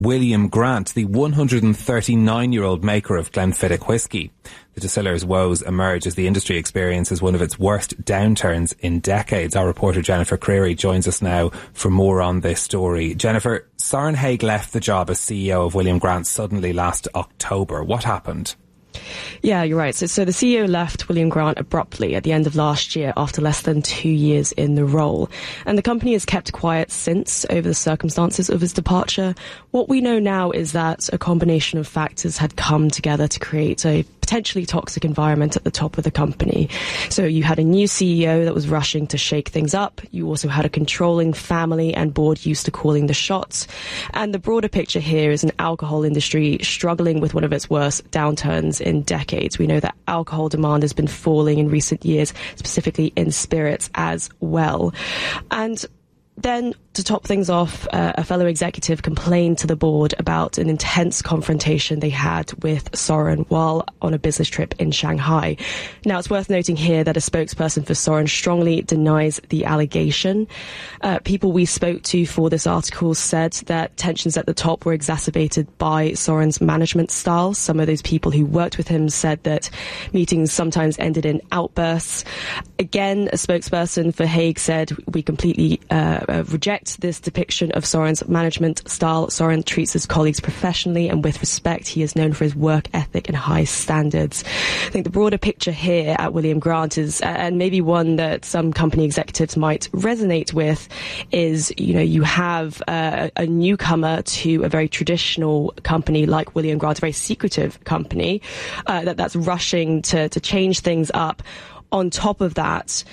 William Grant, the 139-year-old maker of Glenfiddich whisky. The distiller's woes emerge as the industry experiences one of its worst downturns in decades. Our reporter Jennifer Creary joins us now for more on this story. Jennifer, Soren Haig left the job as CEO of William Grant suddenly last October. What happened? Yeah, you're right. So the CEO left William Grant abruptly at the end of last year after less than 2 years in the role. And the company has kept quiet since over the circumstances of his departure. What we know now is that a combination of factors had come together to create a potentially toxic environment at the top of the company. So you had a new CEO that was rushing to shake things up. You also had a controlling family and board used to calling the shots. And the broader picture here is an alcohol industry struggling with one of its worst downturns in decades. We know that alcohol demand has been falling in recent years, specifically in spirits as well. And then, to top things off, a fellow executive complained to the board about an intense confrontation they had with Soren while on a business trip in Shanghai. Now, it's worth noting here that a spokesperson for Soren strongly denies the allegation. People we spoke to for this article said that tensions at the top were exacerbated by Soren's management style. Some of those people who worked with him said that meetings sometimes ended in outbursts. Again, a spokesperson for Haig said, "We completely reject this depiction of Soren's management style. Soren treats his colleagues professionally and with respect. He is known for his work ethic and high standards." I think the broader picture here at William Grant is, and maybe one that some company executives might resonate with, is, you have a newcomer to a very traditional company like William Grant, a very secretive company, that's rushing to change things up. On top of that,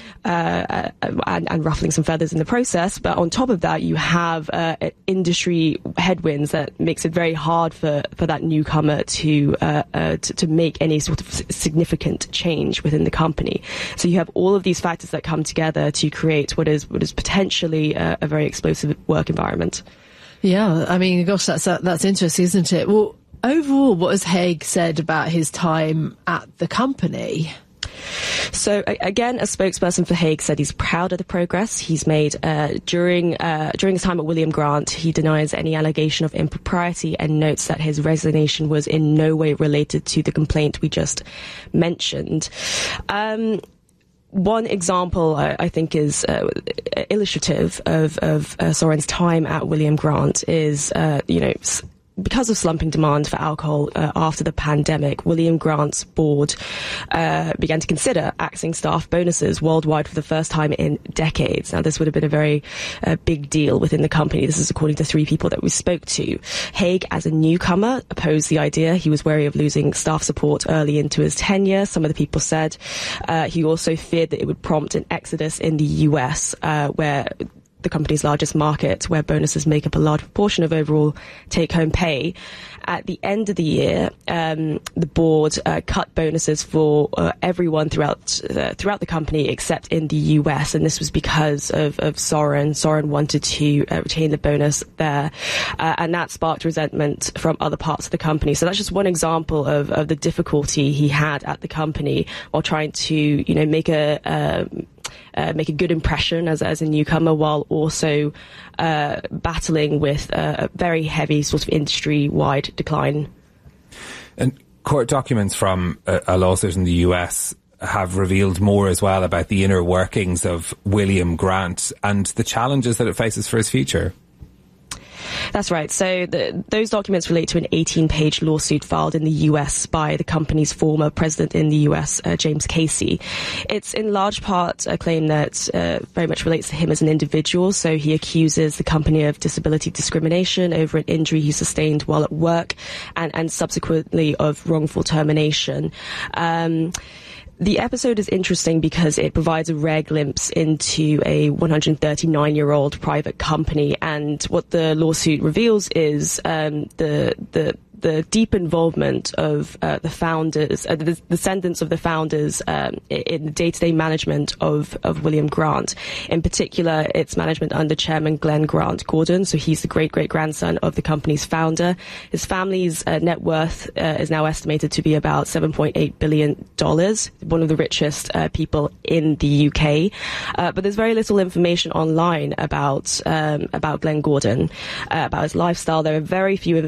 and ruffling some feathers in the process, but on top of that, you have industry headwinds that makes it very hard for that newcomer to make any sort of significant change within the company. So you have all of these factors that come together to create what is potentially a very explosive work environment. Yeah, I mean, gosh, that's interesting, isn't it? Well, overall, what has Haig said about his time at the company? So again, a spokesperson for Haig said he's proud of the progress he's made during his time at William Grant. He denies any allegation of impropriety and notes that his resignation was in no way related to the complaint we just mentioned. One example I think is illustrative of Soren's time at William Grant is, because of slumping demand for alcohol after the pandemic, William Grant's board began to consider axing staff bonuses worldwide for the first time in decades. Now, this would have been a very big deal within the company. This is according to 3 people that we spoke to. Haig, as a newcomer, opposed the idea. He was wary of losing staff support early into his tenure, some of the people said. He also feared that it would prompt an exodus in the US, where the company's largest market, where bonuses make up a large proportion of overall take-home pay. At the end of the year, the board cut bonuses for everyone throughout the company except in the US, and this was because of Soren. Soren wanted to retain the bonus there, and that sparked resentment from other parts of the company. So that's just one example of the difficulty he had at the company while trying to, make a good impression as a newcomer, while also battling with a very heavy sort of industry-wide decline. And court documents from a lawsuit in the US have revealed more as well about the inner workings of William Grant and the challenges that it faces for his future. That's right. So those documents relate to an 18-page lawsuit filed in the US by the company's former president in the US, James Casey. It's in large part a claim that very much relates to him as an individual. So he accuses the company of disability discrimination over an injury he sustained while at work and subsequently of wrongful termination. The episode is interesting because it provides a rare glimpse into a 139-year-old private company, and what the lawsuit reveals is the the deep involvement of the founders, the descendants of the founders, in the day-to-day management of William Grant. In particular, its management under Chairman Glenn Grant Gordon. So he's the great-great-grandson of the company's founder. His family's net worth is now estimated to be about $7.8 billion, one of the richest people in the UK. But there's very little information online about Glenn Gordon, about his lifestyle. There are very few